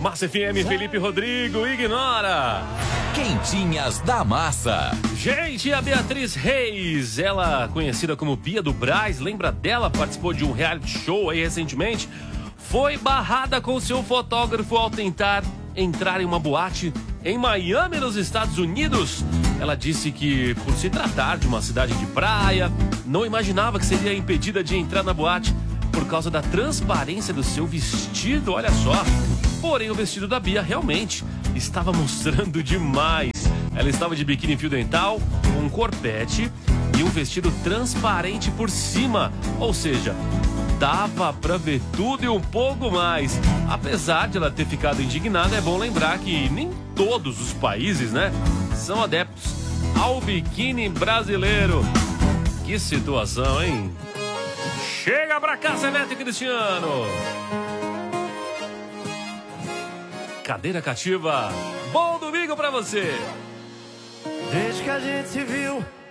Massa FM, Felipe Rodrigo, ignora. Quentinhas da Massa. Gente, a Beatriz Reis, ela conhecida como Bia do Brás, lembra dela? Participou de um reality show aí recentemente. Foi barrada com seu fotógrafo ao tentar entrar em uma boate em Miami, nos Estados Unidos. Ela disse que, por se tratar de uma cidade de praia, não imaginava que seria impedida de entrar na boate por causa da transparência do seu vestido, olha só. Porém, o vestido da Bia realmente estava mostrando demais. Ela estava de biquíni fio dental, com um corpete e um vestido transparente por cima. Ou seja, dava pra ver tudo e um pouco mais. Apesar de ela ter ficado indignada, é bom lembrar que nem todos os países, né, são adeptos ao biquíni brasileiro. Que situação, hein? Chega pra cá, Celeste Cristiano! Cadeira cativa, bom domingo pra você! Desde que a gente se viu,